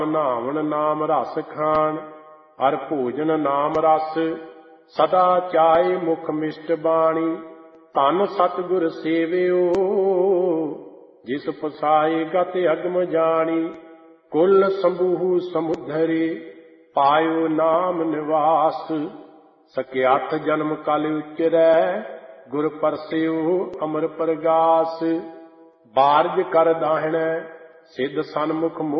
ਨਾਵਣ ਨਾਮ ਰਸ ਖਾਣ, ਹਰ ਭੋਜਨ ਨਾਮ ਰਸ, ਸਦਾ ਚਾਏ ਮੁਖ ਮਿਸ਼ਟ ਬਾਣੀ। ਧਨ ਸਤਿਗੁਰ ਸੇਵਿਓ, ਜਿਸ ਪਸਾਏ ਗਤ ਅਗਮ ਜਾਣੀ। ਕੁਲ ਸੰਭੂ ਸਮੁਦਰੇ, ਪਾਇਓ ਨਾਮ ਨਿਵਾਸ। ਸਕਿਆਠ ਜਨਮ ਕਲ ਉਚਰੈ, ਗੁਰ ਪਰਸਿਓ ਅਮਰ ਪ੍ਰਗਾਸ। ਬਾਰਜ ਕਰ ਦਾਹਿਣੈ, ਸਿੱਧ ਸਨਮੁਖ